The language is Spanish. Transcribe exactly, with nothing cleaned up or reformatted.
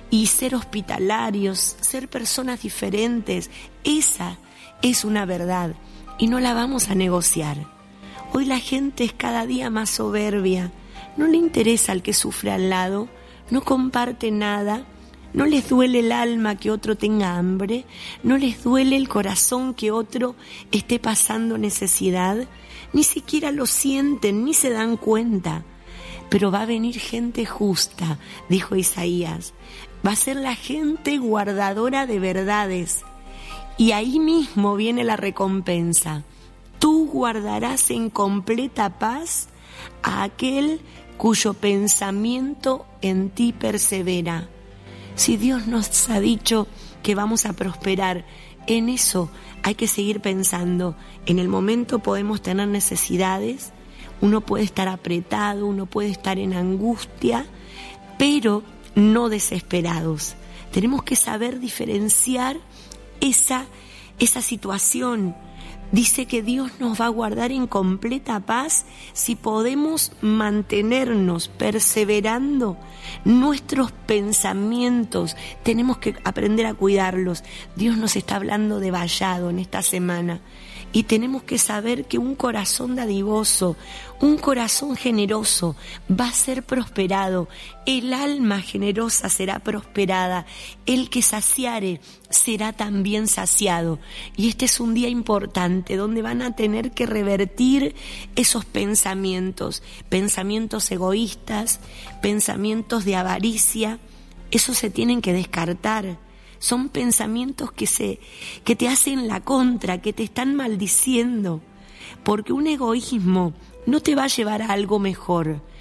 y ser hospitalarios, ser personas diferentes. Esa es una verdad y no la vamos a negociar. Hoy la gente es cada día más soberbia, no le interesa al que sufre al lado, no comparte nada, no les duele el alma que otro tenga hambre, no les duele el corazón que otro esté pasando necesidad, ni siquiera lo sienten, ni se dan cuenta. Pero va a venir gente justa, dijo Isaías, va a ser la gente guardadora de verdades, y ahí mismo viene la recompensa. Tú guardarás en completa paz a aquel cuyo pensamiento en ti persevera. Si Dios nos ha dicho que vamos a prosperar, en eso hay que seguir pensando. En el momento podemos tener necesidades, uno puede estar apretado, uno puede estar en angustia, pero no desesperados. Tenemos que saber diferenciar esa, esa situación. Dice que Dios nos va a guardar en completa paz si podemos mantenernos perseverando. Nuestros pensamientos tenemos que aprender a cuidarlos. Dios nos está hablando de vallado en esta semana y tenemos que saber que un corazón dadivoso, un corazón generoso va a ser prosperado. El alma generosa será prosperada. El que saciare será también saciado. Y este es un día importante donde van a tener que revertir esos pensamientos, pensamientos egoístas, pensamientos de avaricia. Esos se tienen que descartar. Son pensamientos que se, que te hacen la contra, que te están maldiciendo, porque un egoísmo no te va a llevar a algo mejor.